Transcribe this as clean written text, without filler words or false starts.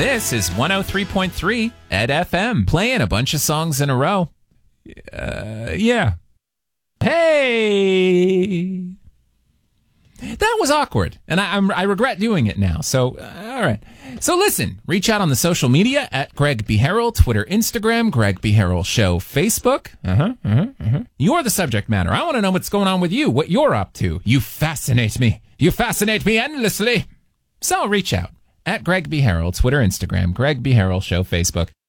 This is 103.3 Ed FM, playing a bunch of songs in a row. Yeah. Hey! That was awkward, and I regret doing it now. So, all right. So listen, reach out on the social media at Greg B. Harrell, Twitter, Instagram, Greg B. Harrell Show, Facebook. You're the subject matter. I want to know what's going on with you, what you're up to. You fascinate me. You fascinate me endlessly. So reach out at Greg B. Harrell, Twitter, Instagram, Greg B. Harrell Show, Facebook.